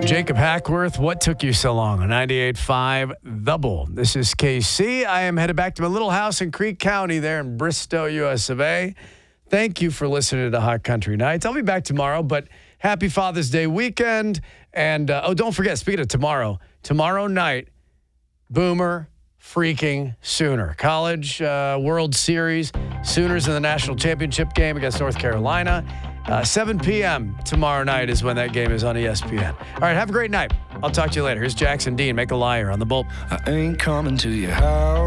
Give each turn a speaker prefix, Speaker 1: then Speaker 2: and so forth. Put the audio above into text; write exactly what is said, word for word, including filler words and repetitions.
Speaker 1: Jacob Hackworth, what took you so long? On ninety-eight point five The Bull. This is K C. I am headed back to my little house in Creek County there in Bristow, U S of A. Thank you for listening to Hot Country Nights. I'll be back tomorrow, but happy Father's Day weekend. And, uh, oh, don't forget, speaking of tomorrow, tomorrow night, Boomer freaking Sooner. College uh, World Series. Sooners in the national championship game against North Carolina. Uh, seven p.m. tomorrow night is when that game is on E S P N. All right, have a great night. I'll talk to you later. Here's Jackson Dean. Make a liar on the Bull.
Speaker 2: I ain't coming to your house.